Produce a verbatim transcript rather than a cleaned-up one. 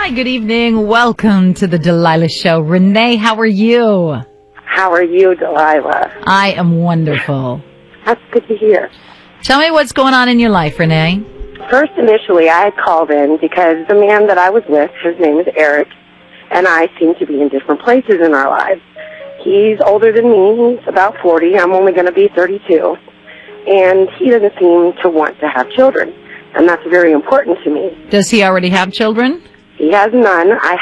Hi, good evening. Welcome to the Delilah Show. Renee, how are you? How are you, Delilah? I am wonderful. That's good to hear. Tell me what's going on in your life, Renee. First, initially, I had called in because the man that I was with, his name is Eric, and I seem to be in different places in our lives. He's older than me. He's about forty. I'm only going to be thirty-two. And he doesn't seem to want to have children, and that's very important to me. Does he already have children? He has none. I